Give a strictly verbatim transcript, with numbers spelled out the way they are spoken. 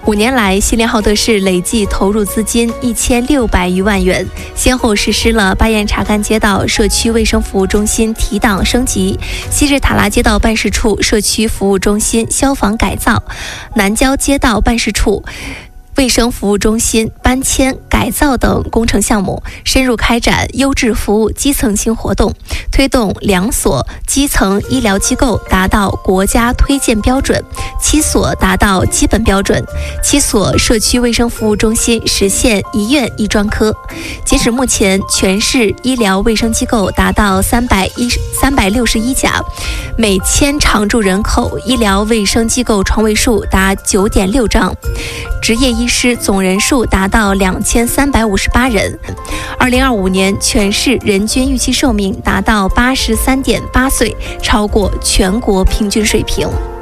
五年来，锡林浩特市累计投入资金一千六百余万元，先后实施了巴彦查干街道社区卫生服务中心提档升级、昔日塔拉街道办事处社区服务中心消防改造、南郊街道办事处卫生服务中心搬迁改造等工程项目，深入开展优质服务基层性活动，推动两所基层医疗机构达到国家推荐标准，七所达到基本标准，七所社区卫生服务中心实现一院一专科。截止目前，全市医疗卫生机构达到三百一三百六十一家，每千常住人口医疗卫生机构床位数达九点六张，执业医师总人数达到两千三百五十八人。二零二五年，全市人均预期寿命达到八十三点八岁，超过全国平均水平。